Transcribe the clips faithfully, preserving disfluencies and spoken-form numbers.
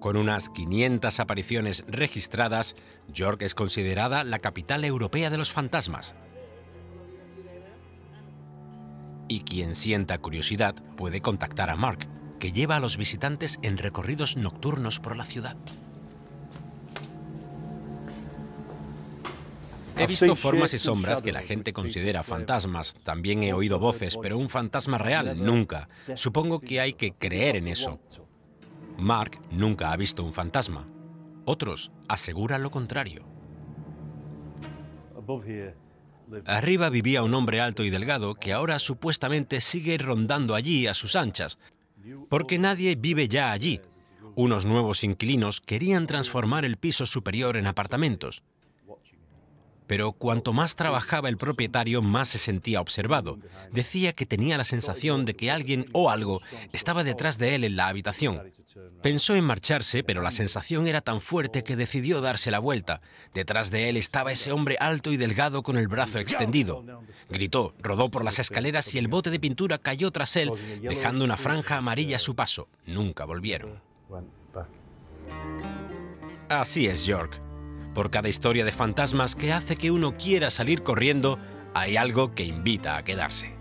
Con unas quinientas apariciones registradas, York es considerada la capital europea de los fantasmas. Y quien sienta curiosidad puede contactar a Mark, que lleva a los visitantes en recorridos nocturnos por la ciudad. He visto formas y sombras que la gente considera fantasmas. También he oído voces, pero un fantasma real, nunca. Supongo que hay que creer en eso. Mark nunca ha visto un fantasma. Otros aseguran lo contrario. Arriba vivía un hombre alto y delgado que ahora supuestamente sigue rondando allí a sus anchas, porque nadie vive ya allí. Unos nuevos inquilinos querían transformar el piso superior en apartamentos. Pero cuanto más trabajaba el propietario, más se sentía observado. Decía que tenía la sensación de que alguien o algo estaba detrás de él en la habitación. Pensó en marcharse, pero la sensación era tan fuerte que decidió darse la vuelta. Detrás de él estaba ese hombre alto y delgado con el brazo extendido. Gritó, rodó por las escaleras y el bote de pintura cayó tras él, dejando una franja amarilla a su paso. Nunca volvieron. Así es York. Por cada historia de fantasmas que hace que uno quiera salir corriendo, hay algo que invita a quedarse.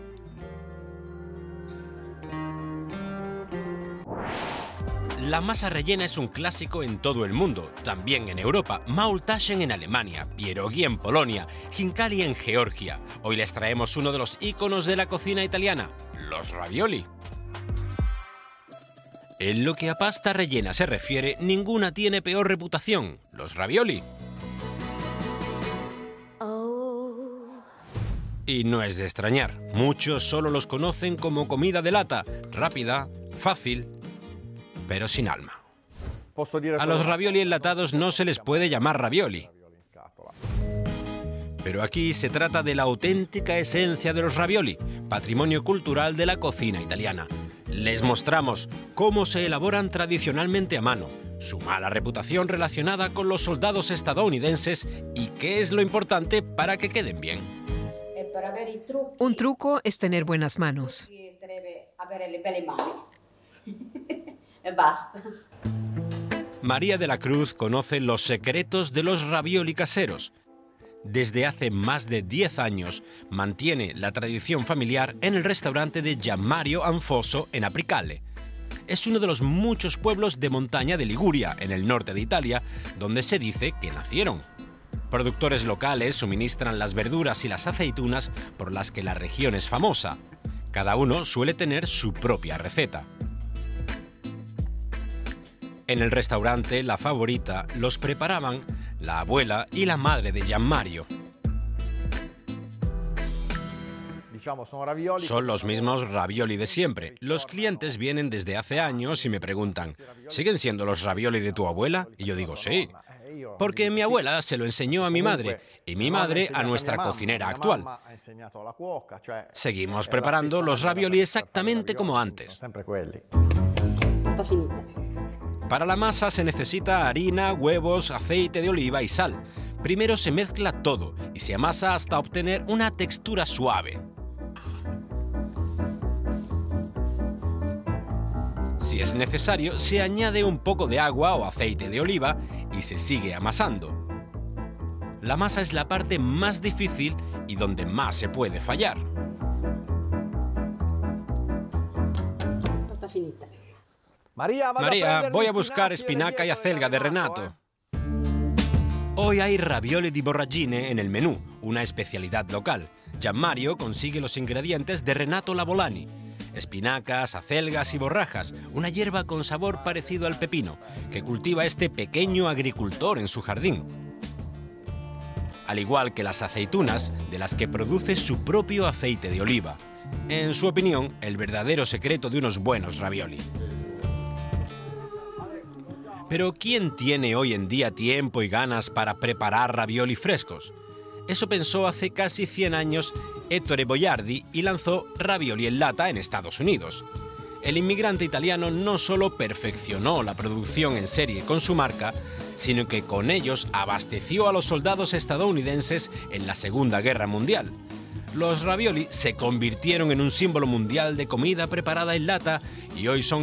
La masa rellena es un clásico en todo el mundo, también en Europa. Maultaschen en Alemania, pierogi en Polonia, khinkali en Georgia. Hoy les traemos uno de los íconos de la cocina italiana, los ravioli. En lo que a pasta rellena se refiere, ninguna tiene peor reputación, los ravioli. Oh. Y no es de extrañar, muchos solo los conocen como comida de lata, rápida, fácil, pero sin alma. A los ravioli enlatados no se les puede llamar ravioli. Pero aquí se trata de la auténtica esencia de los ravioli, patrimonio cultural de la cocina italiana. Les mostramos cómo se elaboran tradicionalmente a mano, su mala reputación relacionada con los soldados estadounidenses y qué es lo importante para que queden bien. Un truco es tener buenas manos. María de la Cruz conoce los secretos de los ravioli caseros. Desde hace más de diez años mantiene la tradición familiar en el restaurante de Gianmario Anfoso en Apricale. Es uno de los muchos pueblos de montaña de Liguria, en el norte de Italia, donde se dice que nacieron. Productores locales suministran las verduras y las aceitunas por las que la región es famosa. Cada uno suele tener su propia receta. En el restaurante La Favorita los preparaban la abuela y la madre de Gianmario. Son los mismos ravioli de siempre. Los clientes vienen desde hace años y me preguntan, ¿siguen siendo los ravioli de tu abuela? Y yo digo, sí, porque mi abuela se lo enseñó a mi madre y mi madre a nuestra cocinera actual. Seguimos preparando los ravioli exactamente como antes. Está finita. Para la masa se necesita harina, huevos, aceite de oliva y sal. Primero se mezcla todo y se amasa hasta obtener una textura suave. Si es necesario, se añade un poco de agua o aceite de oliva y se sigue amasando. La masa es la parte más difícil y donde más se puede fallar. Está finita. María, voy a buscar espinaca y acelga de Renato. Hoy hay ravioli di borragine en el menú, una especialidad local. Gianmario consigue los ingredientes de Renato Lavolani. Espinacas, acelgas y borrajas, una hierba con sabor parecido al pepino, que cultiva este pequeño agricultor en su jardín. Al igual que las aceitunas, de las que produce su propio aceite de oliva. En su opinión, el verdadero secreto de unos buenos ravioli. Pero ¿quién tiene hoy en día tiempo y ganas para preparar ravioli frescos? Eso pensó hace casi cien años Ettore Boiardi y lanzó Ravioli en lata en Estados Unidos. El inmigrante italiano no solo perfeccionó la producción en serie con su marca, sino que con ellos abasteció a los soldados estadounidenses en la Segunda Guerra Mundial. Los ravioli se convirtieron en un símbolo mundial de comida preparada en lata y hoy son